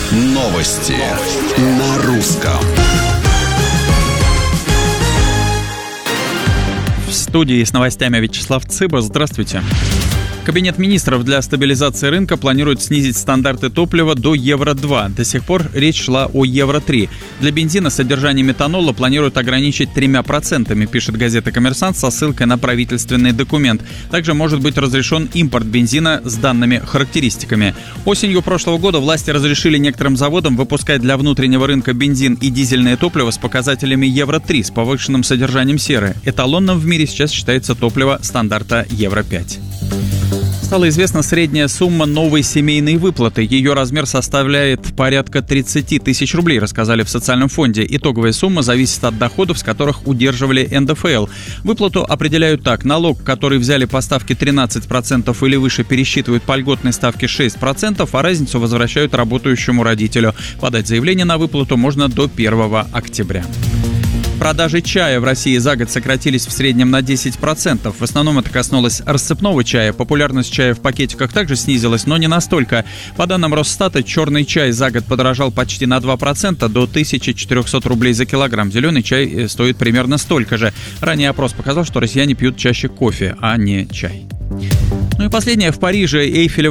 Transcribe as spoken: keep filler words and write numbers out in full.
Новости на русском. В студии с новостями Вячеслав Цыба. Здравствуйте. Кабинет министров для стабилизации рынка планирует снизить стандарты топлива до евро два. До сих пор речь шла о евро три. Для бензина содержание метанола планируют ограничить тремя процентами, пишет газета «Коммерсант» со ссылкой на правительственный документ. Также может быть разрешен импорт бензина с данными характеристиками. Осенью прошлого года власти разрешили некоторым заводам выпускать для внутреннего рынка бензин и дизельное топливо с показателями евро три с повышенным содержанием серы. Эталонным в мире сейчас считается топливо стандарта евро пять. Стала известна средняя сумма новой семейной выплаты. Ее размер составляет порядка тридцать тысяч рублей, рассказали в социальном фонде. Итоговая сумма зависит от доходов, с которых удерживали эн дэ эф эл. Выплату определяют так. Налог, который взяли по ставке тринадцать процентов или выше, пересчитывают по льготной ставке шесть процентов, а разницу возвращают работающему родителю. Подать заявление на выплату можно до первого октября. Продажи чая в России за год сократились в среднем на десять процентов. В основном это коснулось рассыпного чая. Популярность чая в пакетиках также снизилась, но не настолько. По данным Росстата, черный чай за год подорожал почти на два процента, до тысяча четыреста рублей за килограмм. Зеленый чай стоит примерно столько же. Ранее опрос показал, что россияне пьют чаще кофе, а не чай. Ну и последнее. В Париже Эйфелева